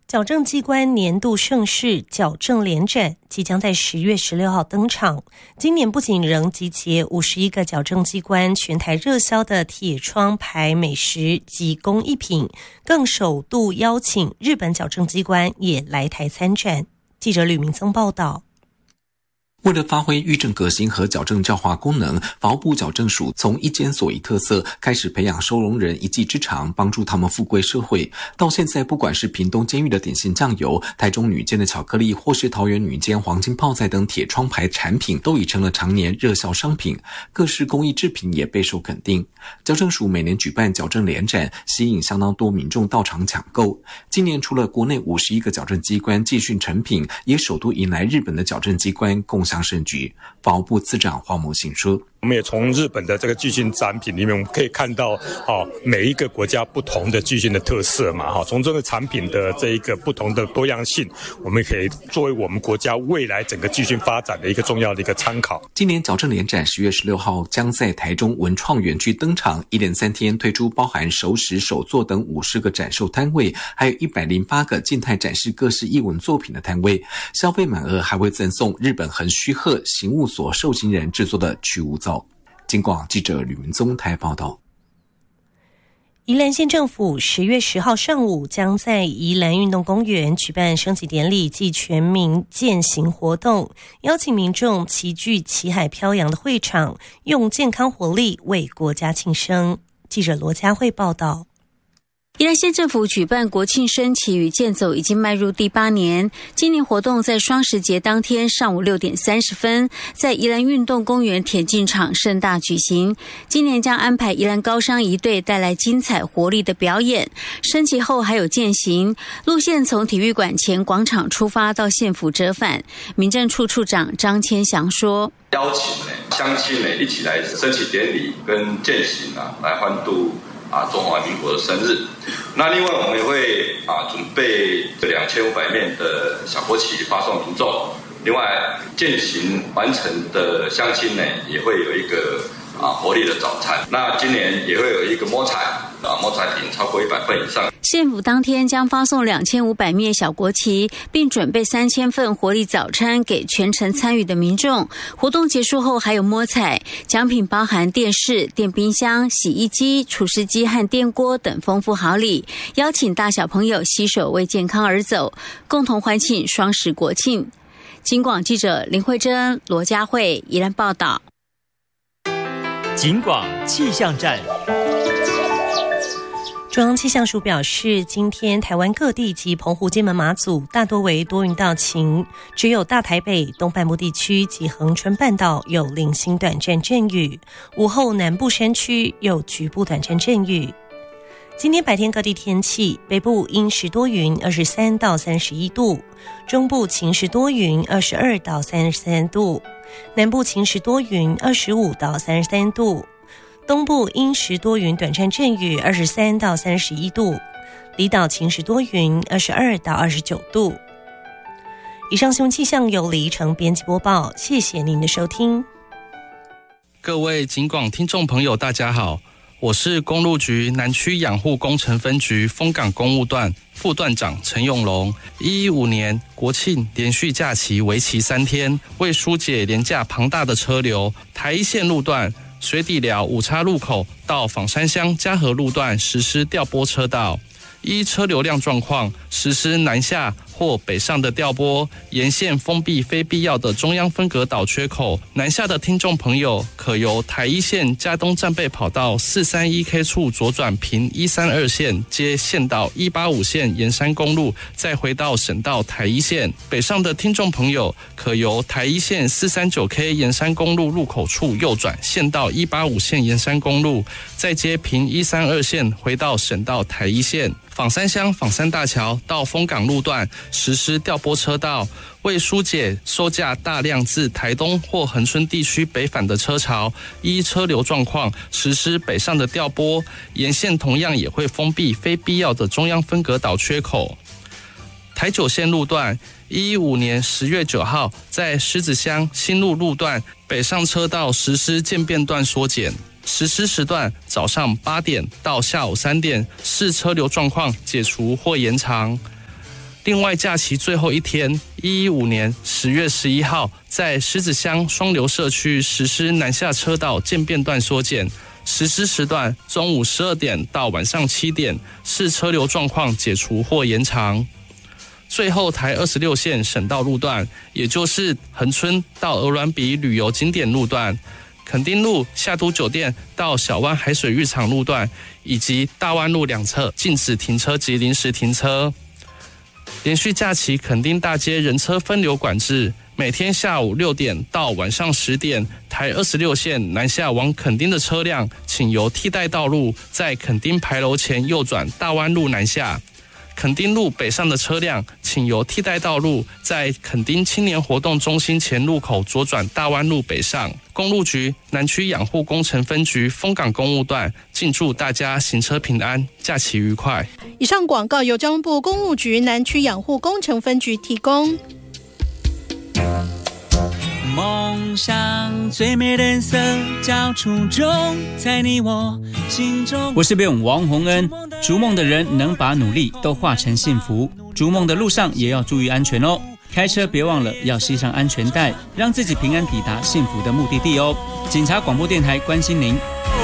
矫正机关年度盛事矫正联展即将在10月16号登场。今年不仅仍集结51个矫正机关全台热销的铁窗牌美食及工艺品，更首度邀请日本矫正机关也来台参展。记者吕明宗报道。 为了发挥育正革新和矫正教化功能，法务部矫正署从一检所以特色开始培养收容人一技之长，帮助他们复归社会。到现在，不管是屏东监狱的点心酱油、台中女监的巧克力，或是桃园女监黄金泡菜等铁窗牌产品，都已成了常年热销商品。各式工艺制品也备受肯定。矫正署每年举办矫正联展，吸引相当多民众到场抢购。今年除了国内51个矫正机关技训成品，也首度迎来日本的矫正机关共襄盛举。法务部次长黄某信说， 我们也从日本的这个具训展品里面，我们可以看到每一个国家不同的具训的特色嘛，从这个产品的这一个不同的多样性，我们可以作为我们国家未来整个具训发展的一个重要的一个参考。 今年矫正联展10月16号将在台中文创园区登场，一连3天推出包含熟食、手作等50个展售摊位，还有108个静态展示各式艺文作品的摊位，消费满额还会赠送日本横须贺刑务所受刑人制作的去污皂。警广记者吕明宗台报道。 宜兰县政府10月10号上午将在宜兰运动公园举办升旗典礼暨全民健行活动，邀请民众齐聚旗海飘扬的会场，用健康活力为国家庆生。记者罗佳慧报道。 宜兰县政府举办国庆升旗与健走已经迈入第8年，今年活动在双十节当天上午6点30分，在宜兰运动公园田径场盛大举行。今年将安排宜兰高商一队带来精彩活力的表演，升旗后还有健行，路线从体育馆前广场出发到县府折返。民政处处长张千祥说， 邀请乡亲一起来升旗典礼跟健行来欢度中华民国的生日。那另外我们也会准备2500面的小国旗发送民众。另外健行完成的乡亲也会有一个活力的早餐。那今年也会有一个摸彩摸彩品超过100份以上。 县府当天将发送2500面小国旗，并准备3000份活力早餐给全程参与的民众。活动结束后还有摸彩，奖品包含电视、电冰箱、洗衣机、除湿机和电锅等丰富好礼，邀请大小朋友携手为健康而走，共同欢庆双十国庆。警广记者林慧珍、罗佳慧宜兰报道。 警广气象站。 中央气象署表示，今天台湾各地及澎湖、金门、马祖大多为多云到晴，只有大台北、东半部地区及恒春半岛有零星短暂阵雨，午后南部山区有局部短暂阵雨。今天白天各地天气，北部阴时多云23到31度，中部晴时多云22到33度，南部晴时多云25到33度，东部阴时多云短暂阵雨23到31度，离岛晴时多云22到29度。以上新闻气象由李怡成编辑播报，谢谢您的收听。 各位警广听众朋友大家好，我是公路局南区养护工程分局丰港公务段副段长陈永龙。115年国庆连续假期为期3天，为疏解连假庞大的车流，台一线路段水底寮五叉路口到枋山乡嘉禾路段实施调拨车道，依车流量状况实施南下或北上的调拨，沿线封闭非必要的中央分隔岛缺口。南下的听众朋友可由台一线嘉东战备跑道 431K 处左转平132线，接县道185线沿山公路，再回到省道台一线。北上的听众朋友可由台一线 439K 沿山公路入口处右转县道185线沿山公路，再接平132线回到省道台一线。枋山乡枋山大桥到丰港路段实施调拨车道，为疏解收假大量自台东或恒春地区北返的车潮，依车流状况实施北上的调拨，沿线同样也会封闭非必要的中央分隔岛缺口。台九线路段115年10月9号在狮子乡新路路段北上车道实施渐变段缩减，实施时段早上8点到下午3点，视车流状况解除或延长。 另外，假期最后一天，115年10月11号，在狮子乡双流社区实施南下车道渐变段缩减，实施时段中午12点到晚上7点，视车流状况解除或延长。最后，台26线省道路段，也就是恒春到鹅銮鼻旅游景点路段、垦丁路夏都酒店到小湾海水浴场路段，以及大湾路两侧禁止停车及临时停车。连续假期垦丁大街人车分流管制，每天下午6点到晚上10点，台26线南下往垦丁的车辆，请由替代道路在垦丁牌楼前右转大湾路南下。垦丁路北上的车辆，请由替代道路在垦丁青年活动中心前路口左转大湾路北上。公路局南区养护工程分局丰港公务段，敬祝大家行车平安，假期愉快。 以上广告由交通部公务局南区养护工程分局提供。 梦想最美人色叫初衷，在你我心中。 我是编舞王洪恩。逐梦的人能把努力都化成幸福，逐梦的路上也要注意安全哦。开车别忘了要系上安全带，让自己平安抵达幸福的目的地哦。警察广播电台关心您。